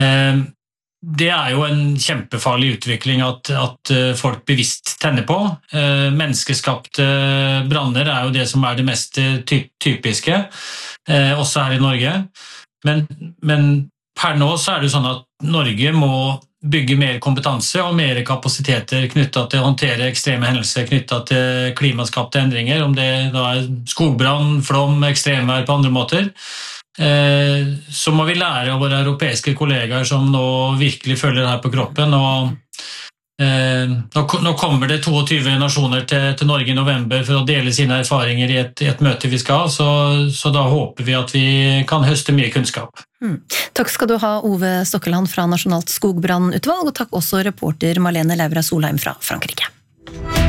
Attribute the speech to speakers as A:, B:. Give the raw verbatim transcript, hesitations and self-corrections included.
A: Det er jo en kjempefarlig utvikling at, at folk bevisst tenner på. Menneskeskapte branner er jo det som er det mest typiske, også her i Norge. Men, men per nå så er det sånn at Norge må bygge mer kompetanse og mer kapasiteter knyttet til å håndtere ekstreme hendelser, knyttet til klimaskapte endringer, om det da er skogbrann, flom, ekstremvær på andre måter. Så må vi lære av våre europeiske kollegaer som nå virkelig følger det her på kroppen. Og, nå kommer det tjueto nasjoner til, til Norge i november for å dele sine erfaringer i et, i et møte vi skal ha, så, så da håper vi at vi kan høste mye kunnskap.
B: Mm. Takk skal du ha, Ove Stokkeland fra Nasjonalt skogbrannutvalg, og takk også reporter Marlene Laura Solheim fra Frankrike.